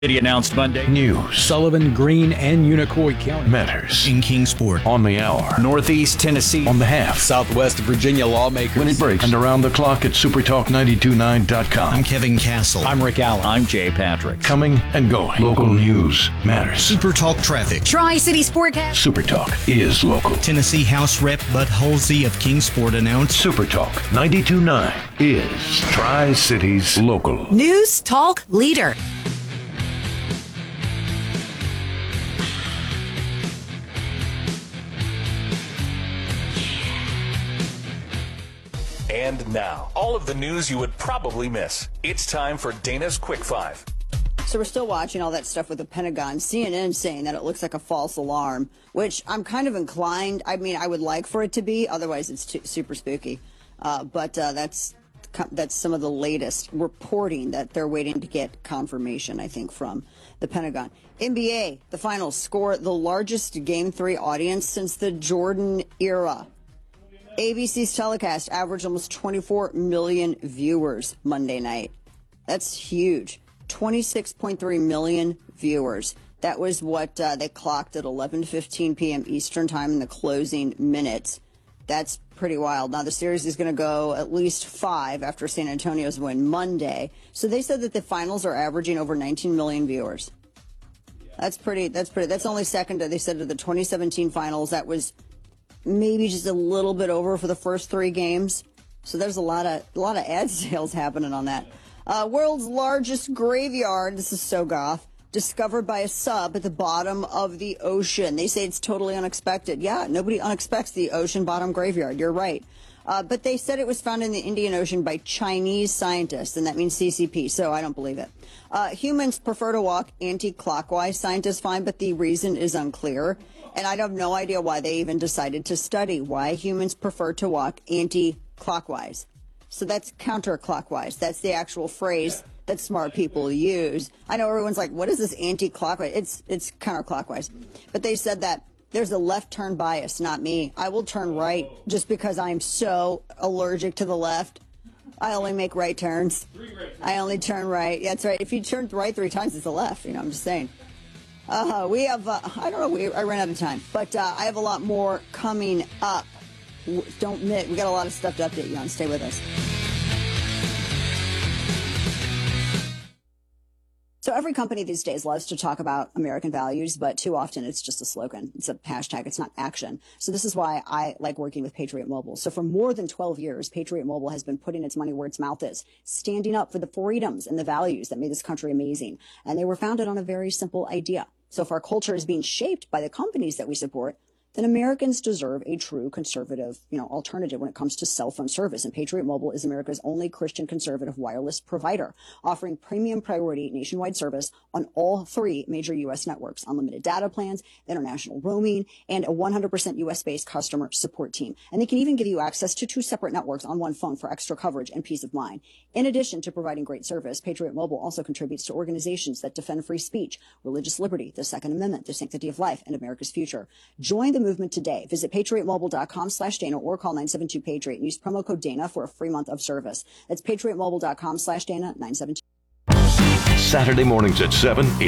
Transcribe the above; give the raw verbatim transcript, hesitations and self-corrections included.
City announced Monday. News. Sullivan, Greene, and Unicoi County. Matters. In Kingsport. On the hour. Northeast Tennessee. On the half. Southwest Virginia lawmakers. When it breaks. And around the clock at supertalk nine two nine dot com. I'm Kevin Castle. I'm Rick Allen. I'm Jay Patrick. Coming and going. Local news matters. Supertalk Traffic. Tri-City Sportcast. Supertalk is local. Tennessee House Rep Bud Halsey of Kingsport announced Supertalk ninety-two point nine is Tri-Cities local. News Talk Leader. And now, all of the news you would probably miss. It's time for Dana's Quick Five. So we're still watching all that stuff with the Pentagon. C N N saying that it looks like a false alarm, which I'm kind of inclined. I mean, I would like for it to be. Otherwise, it's too, super spooky. Uh, but uh, that's that's some of the latest reporting that they're waiting to get confirmation, I think, from the Pentagon. N B A, the finals score the largest Game three audience since the Jordan era. A B C's telecast averaged almost twenty-four million viewers Monday night. That's huge. twenty-six point three million viewers. That was what uh, they clocked at eleven fifteen p.m. Eastern time in the closing minutes. That's pretty wild. Now, the series is going to go at least five after San Antonio's win Monday. So they said that the finals are averaging over nineteen million viewers. That's pretty, that's pretty, that's only second, they said, to the twenty seventeen finals. That was maybe just a little bit over for the first three games. So there's a lot of a lot of ad sales happening on that. Uh, world's largest graveyard. This is so goth. Discovered by a sub at the bottom of the ocean. They say it's totally unexpected. Yeah, nobody unexpects the ocean bottom graveyard. You're right. Uh, but they said it was found in the Indian Ocean by Chinese scientists, and that means C C P, so I don't believe it. Uh, humans prefer to walk anti-clockwise, scientists find, but the reason is unclear. And I have no idea why they even decided to study why humans prefer to walk anti-clockwise. So that's counterclockwise. That's the actual phrase that smart people use. I know everyone's like, what is this anti-clockwise? It's it's counterclockwise. But they said that there's a left turn bias, not me. I will turn right just because I'm so allergic to the left. I only make right turns. I only turn right. That's right. If you turn right three times, it's a left. You know, I'm just saying. Uh, we have, uh, I don't know, we, I ran out of time, but uh, I have a lot more coming up. Don't miss, we got a lot of stuff to update you on. Stay with us. So every company these days loves to talk about American values, but too often it's just a slogan. It's a hashtag. It's not action. So this is why I like working with Patriot Mobile. So for more than twelve years, Patriot Mobile has been putting its money where its mouth is, standing up for the freedoms and the values that made this country amazing. And they were founded on a very simple idea. So if our culture is being shaped by the companies that we support, then Americans deserve a true conservative, you know, alternative when it comes to cell phone service. And Patriot Mobile is America's only Christian conservative wireless provider, offering premium priority nationwide service on all three major U S networks, unlimited data plans, international roaming, and a one hundred percent U S-based customer support team. And they can even give you access to two separate networks on one phone for extra coverage and peace of mind. In addition to providing great service, Patriot Mobile also contributes to organizations that defend free speech, religious liberty, the Second Amendment, the sanctity of life, and America's future. Join the movement today. Visit patriotmobile.com slash Dana or call nine seven two Patriot and use promo code Dana for a free month of service. That's patriotmobile.com slash Dana nine seven two. Saturday mornings at seven, it's